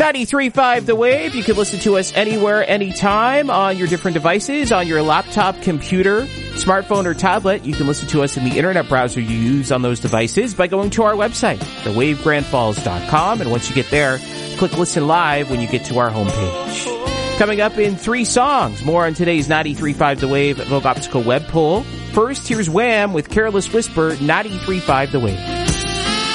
93.5 The Wave. You can listen to us anywhere, anytime on your different devices, on your laptop, computer, smartphone, or tablet. You can listen to us in the internet browser you use on those devices by going to our website, thewavegrandfalls.com. And once you get there, click Listen Live when you get to our homepage. Coming up in 3 songs, more on today's 93.5 The Wave Vogue Optical web poll. First, here's Wham with Careless Whisper, 93.5 The Wave.